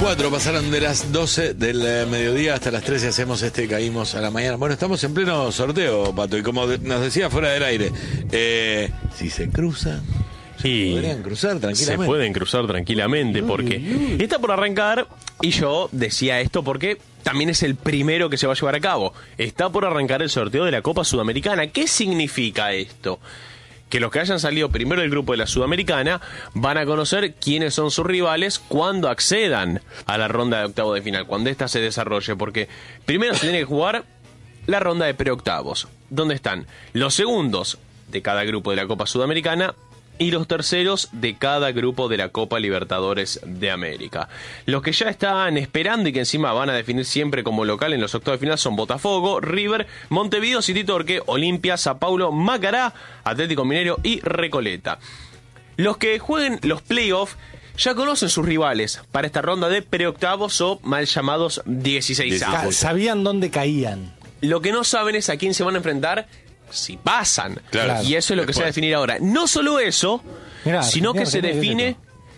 4 pasaron de las 12 del mediodía hasta las 13, hacemos Caímos a la Mañana. Bueno, estamos en pleno sorteo, Pato, y como nos decía fuera del aire, si se cruzan, podrían cruzar tranquilamente. Se pueden cruzar tranquilamente porque está por arrancar, y yo decía esto porque también es el primero que se va a llevar a cabo. Está por arrancar el sorteo de la Copa Sudamericana. ¿Qué significa esto? Que los que hayan salido primero del grupo de la Sudamericana van a conocer quiénes son sus rivales cuando accedan a la ronda de octavos de final, cuando ésta se desarrolle, porque primero se tiene que jugar la ronda de preoctavos, donde están los segundos de cada grupo de la Copa Sudamericana y los terceros de cada grupo de la Copa Libertadores de América. Los que ya están esperando y que encima van a definir siempre como local en los octavos de final son Botafogo, River, Montevideo City Torque, Olimpia, Sao Paulo, Macará, Atlético Mineiro y Recoleta. Los que jueguen los playoffs ya conocen sus rivales para esta ronda de preoctavos o mal llamados 16avos. Sabían dónde caían. Lo que no saben es a quién se van a enfrentar si pasan. Claro. Y eso es lo que se va a definir ahora. No solo eso, sino que se define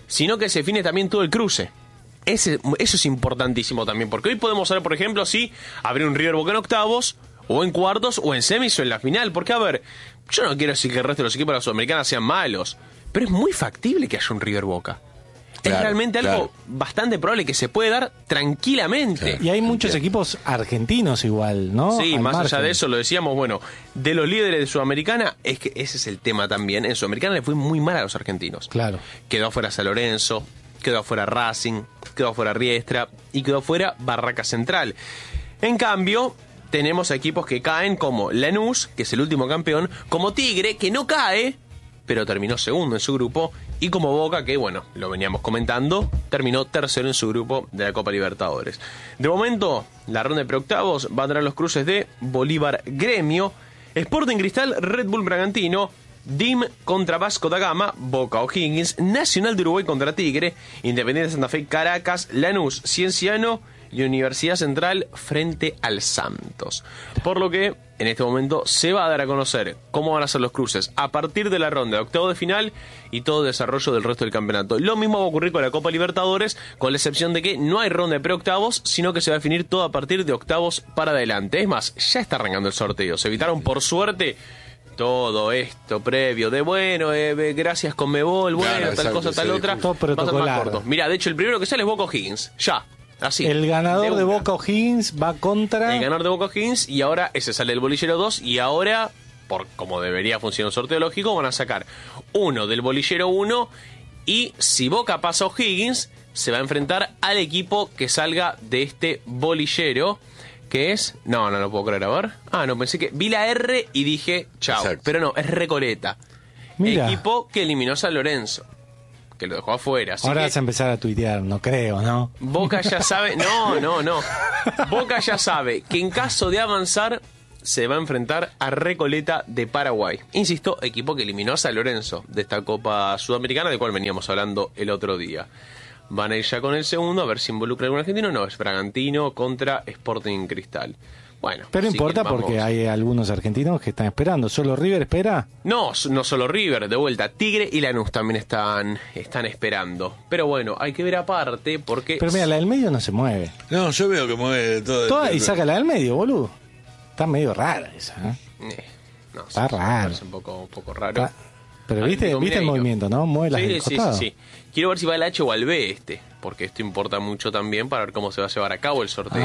también todo el cruce. Eso es importantísimo también, porque hoy podemos saber, por ejemplo, si habría un River Boca en octavos, o en cuartos, o en semis, o en la final. Porque, a ver, yo no quiero decir que el resto de los equipos de la Sudamericana sean malos, pero es muy factible que haya un River Boca. Es realmente algo bastante probable que se puede dar tranquilamente. Y hay muchos equipos argentinos igual, ¿no? Sí, más allá de eso, lo decíamos, bueno, de los líderes de Sudamericana, es que ese es el tema también. En Sudamericana le fue muy mal a los argentinos. Claro. Quedó afuera San Lorenzo, quedó afuera Racing, quedó afuera Riestra y quedó afuera Barraca Central. En cambio, tenemos equipos que caen como Lanús, que es el último campeón, como Tigre, que no cae, pero terminó segundo en su grupo, y como Boca, que bueno, lo veníamos comentando, terminó tercero en su grupo de la Copa Libertadores. De momento, la ronda de preoctavos va a tener los cruces de Bolívar Gremio, Sporting Cristal, Red Bull Bragantino, DIM contra Vasco da Gama, Boca O'Higgins, Nacional de Uruguay contra Tigre, Independiente Santa Fe, Caracas, Lanús, Cienciano y Universidad Central frente al Santos. Por lo que en este momento se va a dar a conocer cómo van a ser los cruces a partir de la ronda de octavos de final y todo el desarrollo del resto del campeonato. Lo mismo va a ocurrir con la Copa Libertadores, con la excepción de que no hay ronda de preoctavos, sino que se va a definir todo a partir de octavos para adelante. Es más, ya está arrancando el sorteo. Se evitaron por suerte todo esto previo de gracias Conmebol, tal cosa, tal otra. Todo protocolar. Mirá, de hecho el primero que sale es Boca O'Higgins, ya. Así, el ganador de Boca O'Higgins va contra... El ganador de Boca O'Higgins, y ahora ese sale del bolillero 2, y ahora, por como debería funcionar un sorteo lógico, van a sacar uno del bolillero 1, y si Boca pasa a O'Higgins, se va a enfrentar al equipo que salga de este bolillero, que es... No lo puedo creer, a ver. No, pensé que vi la R y dije, chao. Exacto. Pero no, es Recoleta. Mira. Equipo que eliminó a San Lorenzo, que lo dejó afuera. Así ahora vas a empezar a tuitear, no creo, ¿no? Boca ya sabe... No. Boca ya sabe que en caso de avanzar se va a enfrentar a Recoleta de Paraguay. Insisto, equipo que eliminó a San Lorenzo de esta Copa Sudamericana, de cual veníamos hablando el otro día. Van a ir ya con el segundo, a ver si involucra a algún argentino. No, es Bragantino contra Sporting Cristal. Bueno, pero importa porque hay algunos argentinos que están esperando. ¿Solo River espera? No solo River, de vuelta. Tigre y Lanús también están esperando. Pero bueno, hay que ver aparte porque... Pero mira, la del medio no se mueve. No, yo veo que mueve todo. Y saca la del medio, boludo. Está medio rara esa, ¿eh? No, está raro. Es un poco raro. Pero viste el movimiento, ¿no? Mueve las del costado. Sí. Quiero ver si va al H o al B porque esto importa mucho también para ver cómo se va a llevar a cabo el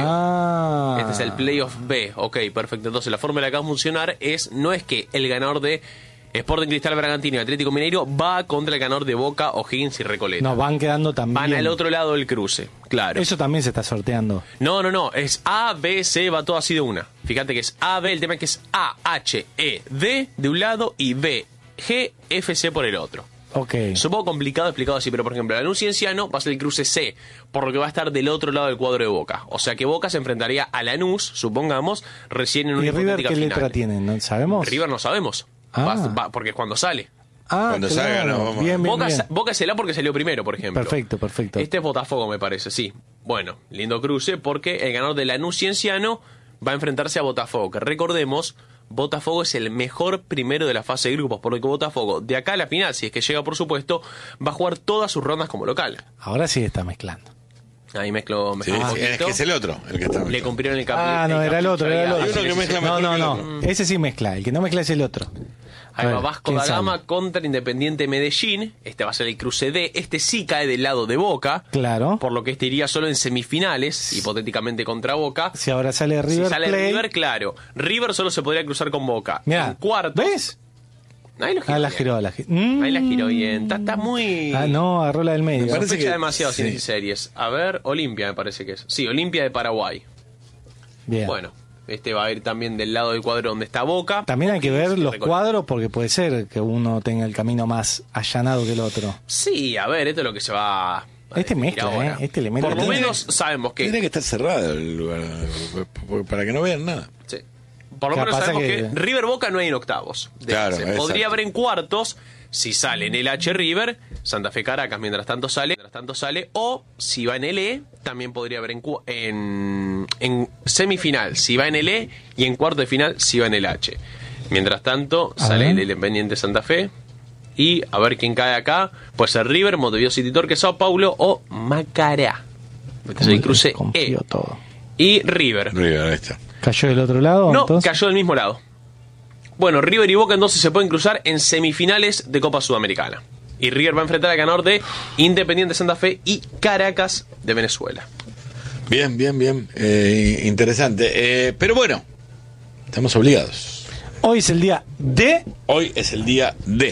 sorteo. Este es el Playoff B. Ok, perfecto. Entonces la forma en la que va a funcionar no es que el ganador de Sporting Cristal, Bragantino y Atlético Mineiro va contra el ganador de Boca, O'Higgins y Recoleta. No, van quedando también. Van al otro lado del cruce, claro. Eso también se está sorteando. No. Es A, B, C, va todo así de una. Fíjate que es A, B, el tema es que es A, H, E, D de un lado y B, G, F, C por el otro. Okay. Es un poco complicado explicado así, pero por ejemplo, Lanús Cienciano va a ser el cruce C, por lo que va a estar del otro lado del cuadro de Boca. O sea que Boca se enfrentaría a Lanús, supongamos, recién en una hipotética final. ¿Y River qué letra tiene? ¿No sabemos? River no sabemos, va porque es cuando sale. Cuando salga, no, vamos. Bien. Boca es el A porque salió primero, por ejemplo. Perfecto. Este es Botafogo, me parece, sí. Bueno, lindo cruce porque el ganador de Lanús Cienciano va a enfrentarse a Botafogo, que recordemos... Botafogo es el mejor primero de la fase de grupos, por lo que Botafogo, de acá a la final, si es que llega por supuesto, va a jugar todas sus rondas como local. Ahora sí está mezclando. Ahí mezcló Sí, un es poquito. que es el otro, el que está Le mezclando. cumplieron el No, era el otro, era el Hay otro. uno que mezcla No, mejor no, que el no. otro. Ese sí mezcla, el que no mezcla es el otro. Ahí A va ver, Vasco ¿quién da Gama sabe? contra Independiente Medellín. Este va a ser el cruce D. Este sí cae del lado de Boca. Claro. Por lo que este iría solo en semifinales, hipotéticamente contra Boca. Si ahora sale River Si sale Plate. River, claro. River solo se podría cruzar con Boca. Mirá, En cuartos. ¿ves? Ahí lo giró. Ah, la bien. giró, la giró. Ahí la giró bien. Está muy. Ah, no, agarró la del medio. Me parece Sospecha que- demasiado sí. cines y series. A ver, Olimpia me parece que es. Sí, Olimpia de Paraguay. Bien. Bueno, este va a ir también del lado del cuadro donde está Boca. También hay que ver Sí, los recuerdo. cuadros porque puede ser que uno tenga el camino más allanado que el otro. Sí, a ver, esto es lo que se va. a Este definir mezcla, ahora. este le mete. Por lo Tendría- menos sabemos que. Tendría que estar cerrado el lugar para que no vean nada. Sí. Por lo Claro, menos pasa sabemos que- que River Boca no hay en octavos. Claro, Se exacto. podría haber en cuartos si sale en el H River, Santa Fe Caracas mientras tanto sale, o si va en el E, también podría haber en semifinal si va en el E y en cuarto de final si va en el H. Mientras tanto A sale ver. el Independiente Santa Fe y a ver quién cae acá, puede ser River, Montevideo City Torque, Sao Paulo o Macará. Este es el cruce E. Confió todo. Y River. River, ahí está. ¿Cayó del otro lado? No, entonces? cayó del mismo lado. Bueno, River y Boca entonces se pueden cruzar en semifinales de Copa Sudamericana. Y River va a enfrentar al ganador de Independiente Santa Fe y Caracas de Venezuela. Bien, bien, bien. Interesante. Pero bueno, estamos obligados. Hoy es el día Hoy es el día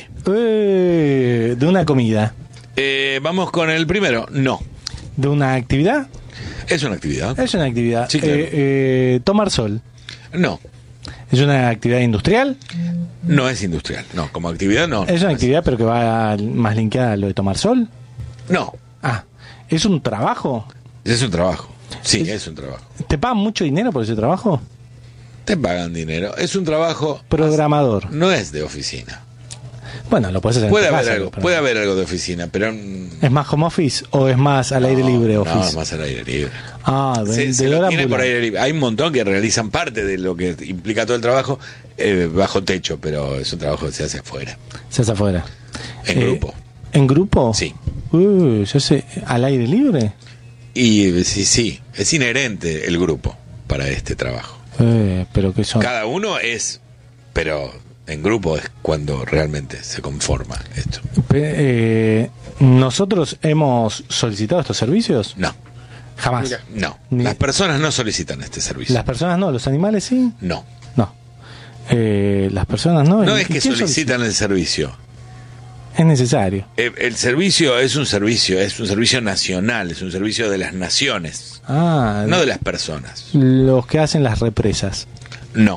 de una comida, Vamos con el primero. No. de una actividad. Es una actividad. Es una actividad. Sí, claro. Tomar sol. No. Es una actividad industrial. No es industrial. No, como actividad no. Es una actividad pero que va más linkeada a lo de tomar sol. No. Ah, es un trabajo. Es un trabajo. Sí, Es- es un trabajo. ¿Te pagan mucho dinero por ese trabajo? Te pagan dinero. Es un trabajo. Programador. No es de oficina. Bueno, lo puedes hacer Puede en tu haber casa, algo. pero- Puede haber algo de oficina, pero. ¿Es más home office o es más al aire libre office? No, es más al aire libre. Ah, Se vendedor lo tiene por ambulante. aire libre. Hay un montón que realizan parte de lo que implica todo el trabajo bajo techo, pero es un trabajo que se hace afuera. Se hace afuera. En grupo. ¿En grupo? Sí. ¿Se hace al aire libre? Y sí, es inherente el grupo para este trabajo. Pero que son... Cada uno es, pero en grupo es cuando realmente se conforma esto. ¿Nosotros hemos solicitado estos servicios? No, Jamás. Mira. no. Ni- Las personas no solicitan este servicio. Las personas no, los animales sí. No. No. Las personas no. No ¿Y es que quién solicitan el servicio. solicita? Es necesario. El servicio es un servicio nacional, es un servicio de las naciones, Ah, no de las personas. los que hacen las represas. No.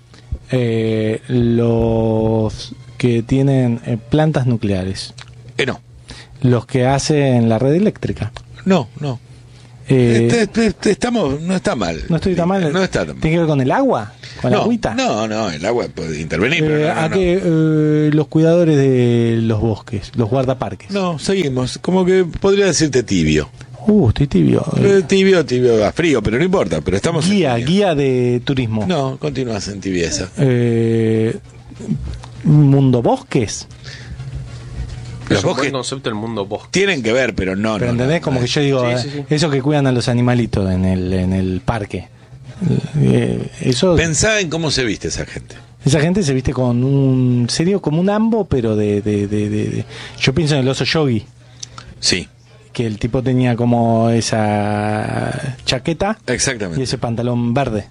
Los que tienen plantas nucleares. No. Los que hacen la red eléctrica. No. Estamos, no está mal. No estoy tan mal. No está tan mal. ¿Tiene que ver con el agua? ¿Con la No, agüita? no, el agua puede intervenir, pero no, ¿A no. qué? Los cuidadores de los bosques, los guardaparques. No, seguimos. Como que podría decirte tibio. Estoy tibio. Tibio a frío, pero no importa. Pero estamos en tibio. Guía de turismo. No, continúas en tibieza. Mundo Bosques. Los Es un bosques buen concepto el mundo bosque. tienen que ver, pero no. Pero no, ¿entendés? no, Como no. que yo digo, Sí, sí. esos que cuidan a los animalitos en el parque. Eso, Pensá en cómo se viste esa gente. esa gente se viste con un serio como un ambo, pero de yo pienso en el oso yogi, Sí, que el tipo tenía como esa chaqueta y exactamente. ese pantalón verde.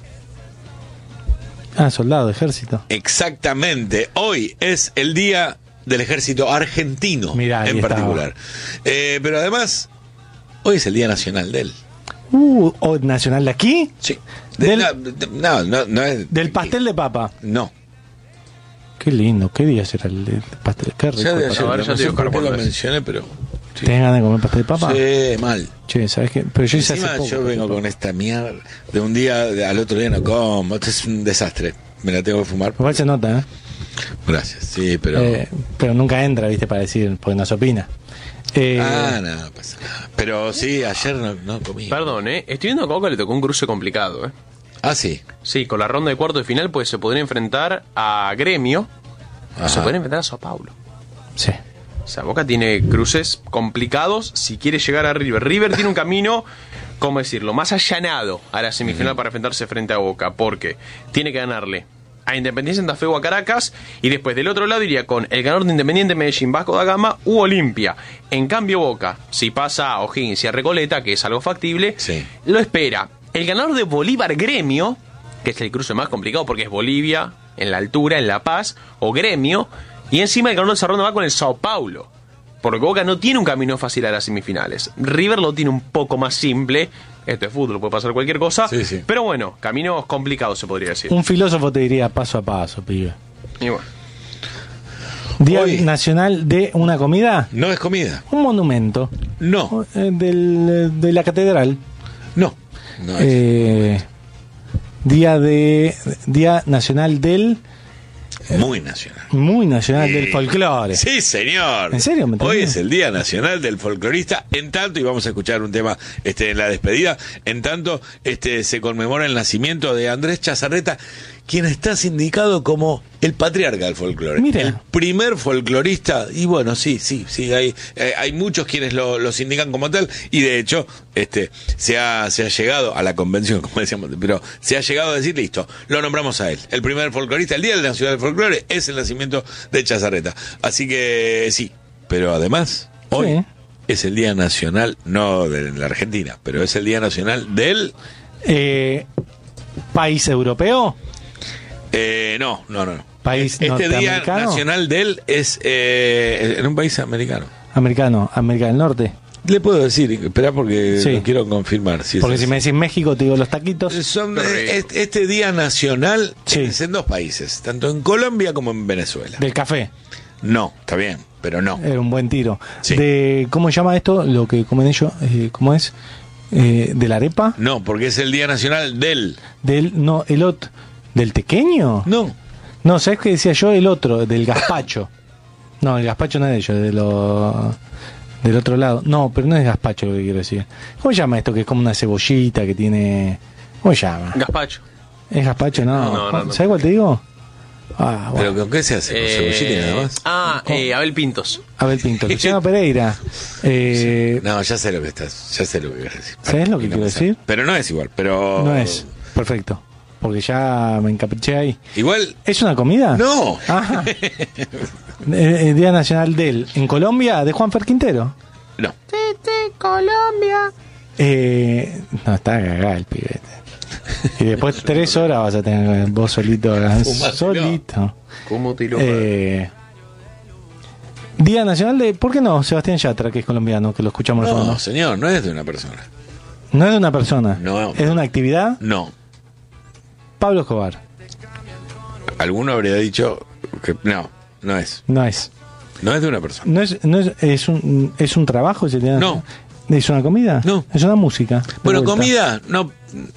Soldado de ejército. Exactamente. Hoy es el día del ejército argentino, Mirá, ahí en estaba. particular. Pero además, hoy es el día nacional de él. ¿O nacional de aquí? Sí. Del- No es. Del pastel de papa. No. Qué lindo, ¿qué día será el pastel? Qué rico. Ya de el pastel. ayer, A ver, no ya te sé digo por qué cuándo lo es. mencioné, pero. Sí. ¿Tenés ganas de comer pastel de papa? Sí, mal. Che, ¿sabes qué? Pero yo hice hace Encima poco. yo pastel vengo de con esta mierda de un día al otro día no como. Esto es un desastre. Me la tengo que fumar. papa. Igual se nota, ¿eh? Gracias. Sí, pero. Pero nunca entra, ¿viste? Para decir, porque no se opina. No pasa nada. Pero sí, ayer no comí. Perdón, estoy viendo a Coca le tocó un cruce complicado, Ah, sí. Sí, con la ronda de cuarto de final, pues se podría enfrentar a Gremio. Ajá. Se podría enfrentar a Sao Paulo. Sí. O sea, Boca tiene cruces complicados si quiere llegar a River. River tiene un camino, ¿cómo decirlo?, más allanado a la semifinal para enfrentarse frente a Boca, porque tiene que ganarle a Independiente Santa Fe o a Caracas, y después del otro lado iría con el ganador de Independiente Medellín, Vasco da Gama u Olimpia. En cambio Boca, si pasa a O'Higgins y a Recoleta, que es algo factible, lo espera el ganador de Bolívar Gremio, que es el cruce más complicado porque es Bolivia, en la altura, en La Paz, o Gremio, y encima el ganador de esa ronda va con el Sao Paulo, porque Boca no tiene un camino fácil a las semifinales. River lo tiene un poco más simple. Esto es fútbol, puede pasar cualquier cosa. Sí. Pero bueno, caminos complicados se podría decir. Un filósofo te diría paso a paso, pibe. Y bueno. Día Nacional de una comida. No es comida. Un monumento. No. De la catedral. No. No es. Día Nacional del... Muy nacional. Muy nacional del folclore. Sí, señor. ¿En serio? Hoy es el Día Nacional del Folclorista. En tanto, y vamos a escuchar un tema en la despedida, en tanto se conmemora el nacimiento de Andrés Chazarreta, quien está sindicado como el patriarca del folclore. Mira. El primer folclorista, y bueno, sí, hay muchos quienes lo sindican como tal, y de hecho se ha llegado a la convención, como decíamos, pero se ha llegado a decir, listo, lo nombramos a él. El primer folclorista, el Día Nacional del Folclore, es el nacimiento de Chazarreta. Así que sí, pero además, hoy es el Día Nacional, no de la Argentina, pero es el Día Nacional del... ¿País europeo? No. ¿País Día Nacional del es en un país americano. América del Norte. Le puedo decir, espera porque lo quiero confirmar. Porque si me decís México, te digo los taquitos. Este Día Nacional es en dos países, tanto en Colombia como en Venezuela. ¿Del café? No, está bien, pero no. Es un buen tiro. Sí. ¿Cómo se llama esto? Lo que comen ellos, ¿cómo es? ¿De la arepa? No, porque es el Día Nacional del ¿Del tequeño? No, ¿sabes qué decía yo? El otro, del gazpacho. No, el gazpacho no es de ellos, del otro lado. No, pero no es gazpacho lo que quiero decir. ¿Cómo se llama esto? Que es como una cebollita que tiene... ¿Cómo se llama? Gazpacho. ¿Es gazpacho? No. ¿Sabes cuál te digo? Bueno. ¿Pero con qué se hace? ¿Con cebollita y nada más? Abel Pintos. Luciano Pereira. No, ya sé lo que quieres decir. ¿Sabes lo que quiero decir? Pero no es igual, pero... No es. Perfecto. Porque ya me encapriché ahí. Igual... ¿Es una comida? No. Ajá. Día Nacional en Colombia, de Juan Fer Quintero. No. Colombia. No, está cagado el pibete. Y después 3 horas vas a tener vos solito. Solito. ¿Cómo te lo Día Nacional de... ¿Por qué no? Sebastián Yatra, que es colombiano, que lo escuchamos No, nosotros. señor, no es de una persona. ¿No es de una persona? No. ¿Es de una actividad? No. Pablo Escobar. Alguno habría dicho que no es. No es. No es de una persona. ¿Es un trabajo ese día? No. ¿Es una comida? No. ¿Es una música? Bueno, comida, no,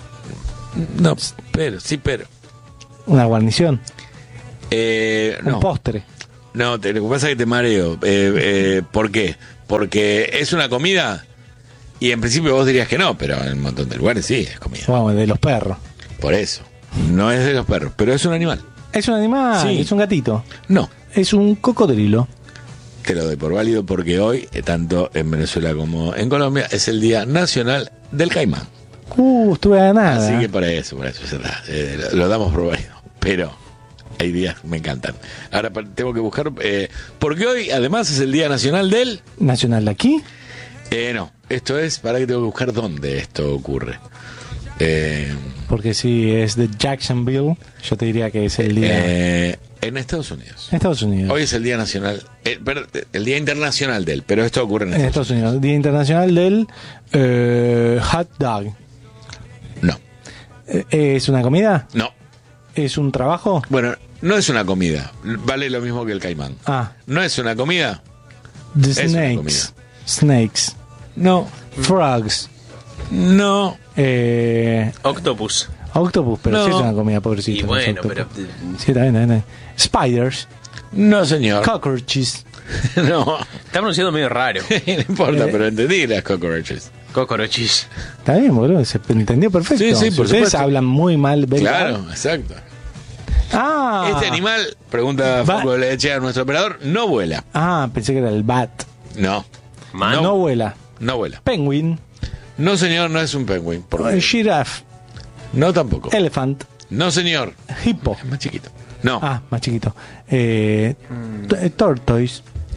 pero. ¿Una guarnición? No. ¿Un postre? No, lo que pasa es que te mareo. ¿Por qué? Porque es una comida y en principio vos dirías que no, pero en un montón de lugares sí es comida. Vamos, de los perros. Por eso. No es de los perros, pero es un animal. ¿Es un animal? Sí. ¿Es un gatito? No. ¿Es un cocodrilo? Te lo doy por válido porque hoy, tanto en Venezuela como en Colombia, es el Día Nacional del Caimán. Estuve a nada. Así que por eso ya está. Lo damos por válido. Pero hay días, me encantan. Ahora tengo que buscar, porque hoy además es el Día Nacional del... ¿Nacional de aquí? No, esto es, para que tengo que buscar dónde esto ocurre. Porque si es de Jacksonville, yo te diría que es el día... en Estados Unidos. Estados Unidos. Hoy es el Día Nacional, el Día Internacional del, pero esto ocurre en Estados Unidos. Día Internacional del hot dog. No. ¿Es una comida? No. ¿Es un trabajo? Bueno, no es una comida. Vale lo mismo que el caimán. ¿No es una comida? The snakes. Snakes. No. Frogs. No. Octopus. Octopus, pero sí es una comida, pobrecito. Y bueno, pero... Sí, también. Spiders. No, señor. Cockroaches. No. Está pronunciando medio raro. No importa, pero entendí las cockroaches. Cockroaches. Está bien, boludo, se entendió perfecto. Sí, por Ustedes supuesto. hablan muy mal. Claro, exacto. Este animal, pregunta Facu Leche a nuestro operador, no vuela. Pensé que era el bat. No. No vuela. No vuela. Penguin. No, señor, no es un penguin. Giraffe. No, tampoco. Elephant. No, señor. Hippo. Es más chiquito. No. Más chiquito. Tortoise.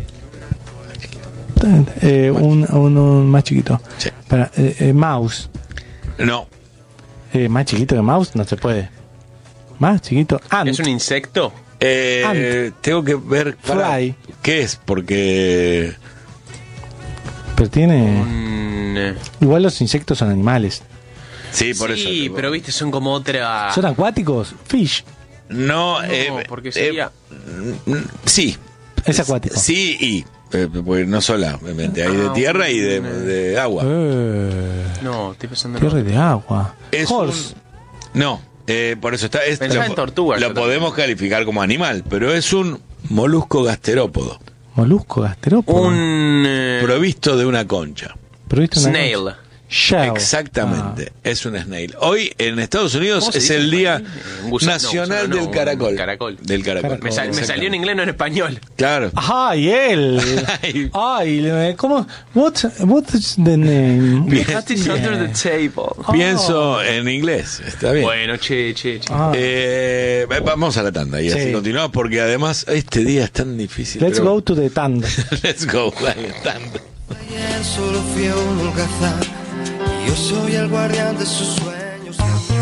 Un más chiquito. Sí. Mouse. No. Más chiquito que mouse no se puede. Más chiquito. Ant. ¿Es un insecto? Tengo que ver. Fly. ¿Qué es? Porque. Pero tiene. Igual los insectos son animales. Sí, por eso. Sí, pero viste, son como otra. ¿Son acuáticos? Fish. No, porque sería. Sí. Es acuático. Sí, y. Porque no solamente hay de tierra y de agua. No, estoy pensando en tierra y de agua. Horse. No, por eso está. Pensaba en tortugas. Lo podemos calificar como animal, pero es un molusco gasterópodo. Molusco gasterópodo. Provisto de una concha. Provisto de una snail. concha. Shell. Exactamente, es un snail. Hoy en Estados Unidos es el Día Nacional del Caracol. Del caracol. Me salió en inglés, no en español. Claro. ¡Ay, él! ¡Ay! ¿Cómo? What's the name? That is under the table. Pienso en inglés, está bien. Bueno, che. Vamos a la tanda y así continuamos, porque además este día es tan difícil. Let's go to the tanda. Let's go a la tanda. Ayer solo fui a un holgazán. Yo soy el guardián de sus sueños.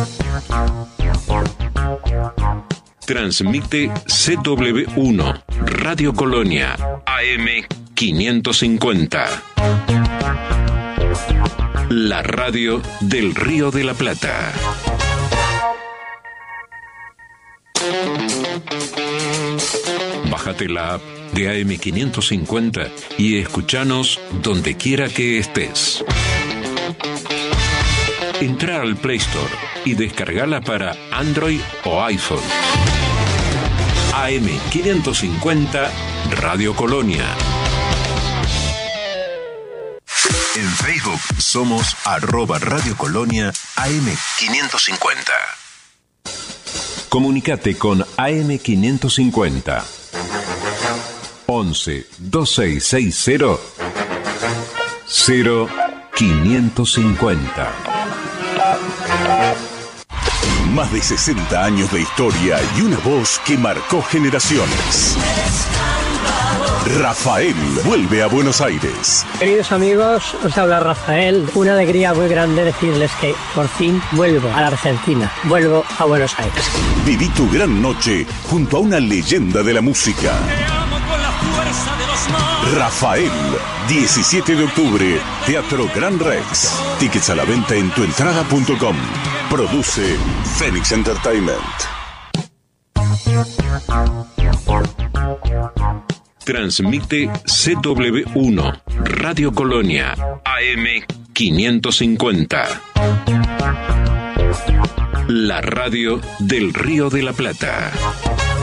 Transmite CW1 Radio Colonia AM 550. La radio del Río de la Plata. Bájate la app de AM 550 y escúchanos donde quiera que estés. Entra al Play Store y descargala para Android o iPhone. AM 550 Radio Colonia. En Facebook somos @Radio Colonia AM 550. Comunicate con AM 550 11 2660 0550. Más de 60 años de historia y una voz que marcó generaciones. Rafael vuelve a Buenos Aires. Queridos amigos, os habla Rafael. Una alegría muy grande decirles que por fin vuelvo a la Argentina. Vuelvo a Buenos Aires. Viví tu gran noche junto a una leyenda de la música. Rafael, 17 de octubre, Teatro Gran Rex. Tickets a la venta en tuentrada.com. Produce Phoenix Entertainment. Transmite CW1 Radio Colonia AM 550. La radio del Río de la Plata.